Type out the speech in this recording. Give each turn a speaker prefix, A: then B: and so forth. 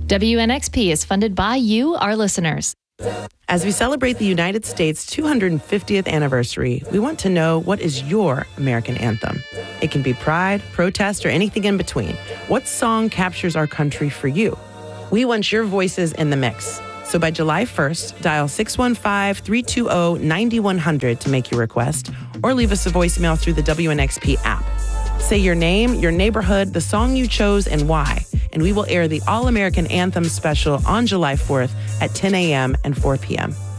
A: WNXP is funded by you, our listeners.
B: As we celebrate the United States' 250th anniversary, we want to know, what is your American anthem? It can be pride, protest, or anything in between. What song captures our country for you? We want your voices in the mix. So by July 1st, dial 615-320-9100 to make your request, or leave us a voicemail through the WNXP app. Say your name, your neighborhood, the song you chose, and why. And we will air the All-American Anthem special on July 4th at 10 a.m. and 4 p.m.